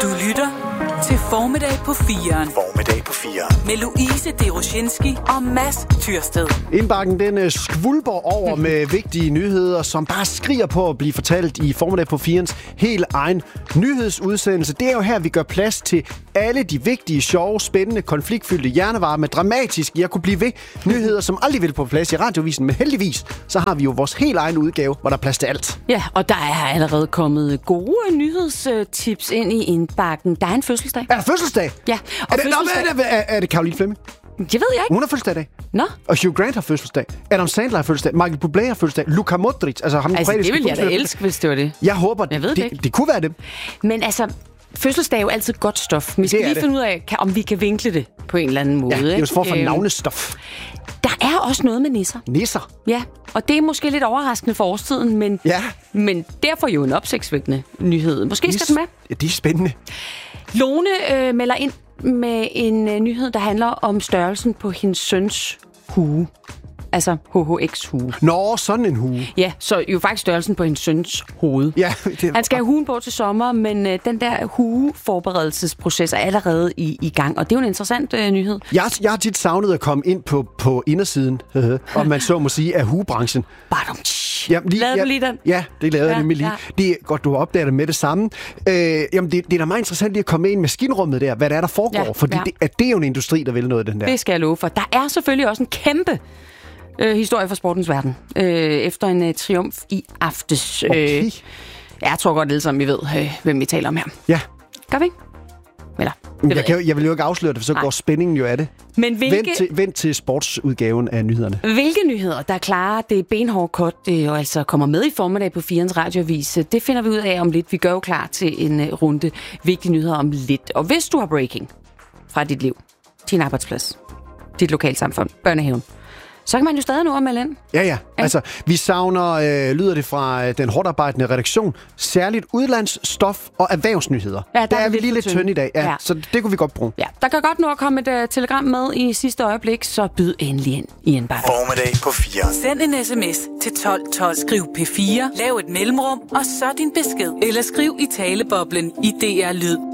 Du lytter til Formiddag på 4'eren. Formiddag på 4'eren. Med Louise Deroshinski og Mads Tyrsted. Indbakken den skvulper over med vigtige nyheder, som bare skriger på at blive fortalt i Formiddag på 4'erens helt egen nyhedsudsendelse. Det er jo her, vi gør plads til alle de vigtige, sjove, spændende, konfliktfyldte, hjernevarme, dramatiske, jeg kunne blive ved, nyheder, som aldrig vil på plads i radiovisen. Men heldigvis, så har vi jo vores helt egen udgave, hvor der er plads til alt. Ja, og der er allerede kommet gode nyhedstips ind i indbakken. Der er en fødselsdag. Er der fødselsdag? Ja, og er det Caroline Fleming? Det ved jeg ikke. Hun har fødselsdag i dag. Nå. Og Hugh Grant har fødselsdag. Adam Sandler har fødselsdag. Michael Bublé har fødselsdag. Luka Modric, altså ham Altså, det ville jeg da elske, hvis det var det. Jeg håber, jeg ved det kunne være det. Men altså, fødselsdag er jo altid godt stof. Vi skal lige finde ud af, om vi kan vinkle det på en eller anden måde. Ja, det er jo for navnestof. Der er også noget med nisser. Nisser? Ja, og det er måske lidt overraskende for årstiden, men derfor jo en opsigtsvækkende nyhed. Måske skal den med. Ja, det er spændende. Lone melder ind med en nyhed, der handler om størrelsen på hendes søns hue. Altså HHX-hue. Nå, sådan en hue. Ja, så jo faktisk størrelsen på hendes søns hoved. Ja, Han skal have huen på til sommer, men den der hueforberedelsesproces er allerede i gang, og det er jo en interessant nyhed. Jeg har tit savnet at komme ind på indersiden, om man så må sige, af huebranchen. Lavede du lige den? Ja, det lavede jeg nemlig lige. Ja. Det er godt, du har opdaget det med det samme. Jamen, det er da meget interessant lige at komme ind i maskinrummet der, hvad der foregår, fordi det er jo en industri, der vil noget af den der. Det skal jeg love for. Der er selvfølgelig også en kæmpe historie fra sportens verden, efter en triumf i aftes. Okay. Jeg tror godt alle sammen, vi ved, hvem vi taler om her. Ja. Gør vi ikke? Eller, jeg vil jo ikke afsløre det, for så går spændingen jo af det. Men Vent til sportsudgaven af nyhederne. Hvilke nyheder, der klarer det benhårde cut, og altså kommer med i Formiddag på 4'erens radioavis, det finder vi ud af om lidt. Vi gør jo klar til en runde vigtige nyheder om lidt. Og hvis du har breaking fra dit liv, din arbejdsplads, dit lokalsamfund, børnehaven, så kan man jo stadig nå at melde ind. Ja. Altså, vi savner, lyder det fra den hårdt arbejdende redaktion, særligt udlandsstof og erhvervsnyheder. Ja, der er vi lige lidt tynde i dag, ja. Så det kunne vi godt bruge. Ja, der kan godt nå at komme et telegram med i sidste øjeblik, så byd endelig ind i en bakke. Formiddag på 4'eren. Send en sms til 1212, skriv P4, lav et mellemrum, og så din besked. Eller skriv i taleboblen i DR Lyd.